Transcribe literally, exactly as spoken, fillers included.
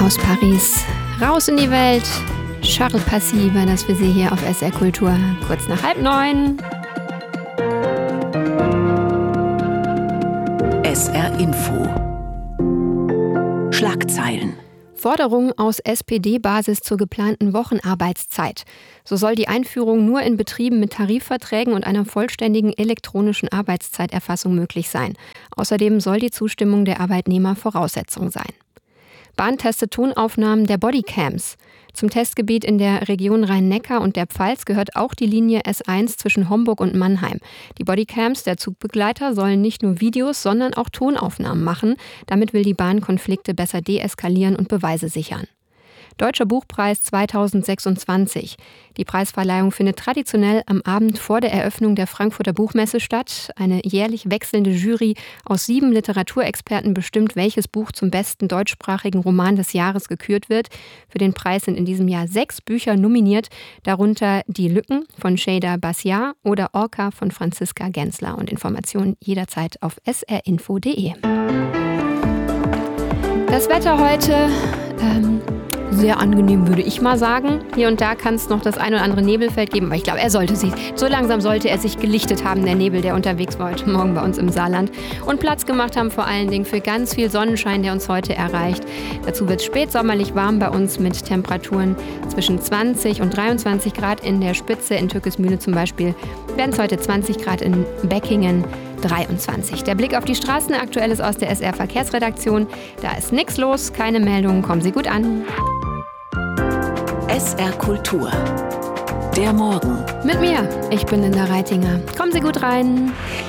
Aus Paris, raus in die Welt. Charles Passy war das für Sie hier auf S R Kultur. Kurz nach halb neun. S R Info. Schlagzeilen. Forderung aus S P D-Basis zur geplanten Wochenarbeitszeit. So soll die Einführung nur in Betrieben mit Tarifverträgen und einer vollständigen elektronischen Arbeitszeiterfassung möglich sein. Außerdem soll die Zustimmung der Arbeitnehmer Voraussetzung sein. Bahn testet Tonaufnahmen der Bodycams. Zum Testgebiet in der Region Rhein-Neckar und der Pfalz gehört auch die Linie S eins zwischen Homburg und Mannheim. Die Bodycams der Zugbegleiter sollen nicht nur Videos, sondern auch Tonaufnahmen machen. Damit will die Bahn Konflikte besser deeskalieren und Beweise sichern. Deutscher Buchpreis zweitausendsechsundzwanzig. Die Preisverleihung findet traditionell am Abend vor der Eröffnung der Frankfurter Buchmesse statt. Eine jährlich wechselnde Jury aus sieben Literaturexperten bestimmt, welches Buch zum besten deutschsprachigen Roman des Jahres gekürt wird. Für den Preis sind in diesem Jahr sechs Bücher nominiert, darunter Die Lücken von Shada Bassiar oder Orca von Franziska Gensler. Und Informationen jederzeit auf s r info punkt d e. Das Wetter heute... Ähm Sehr angenehm, würde ich mal sagen. Hier und da kann es noch das ein oder andere Nebelfeld geben, aber ich glaube, er sollte sich, so langsam sollte er sich gelichtet haben, der Nebel, der unterwegs war heute Morgen bei uns im Saarland. Und Platz gemacht haben vor allen Dingen für ganz viel Sonnenschein, der uns heute erreicht. Dazu wird es spätsommerlich warm bei uns mit Temperaturen zwischen zwanzig und dreiundzwanzig Grad in der Spitze. In Türkismühle zum Beispiel werden es heute zwanzig Grad, in Beckingen dreiundzwanzig. Der Blick auf die Straßen, Aktuelles aus der S R-Verkehrsredaktion. Da ist nichts los, keine Meldungen, kommen Sie gut an. S R Kultur. Der Morgen. Mit mir, ich bin Linda Reitinger. Kommen Sie gut rein.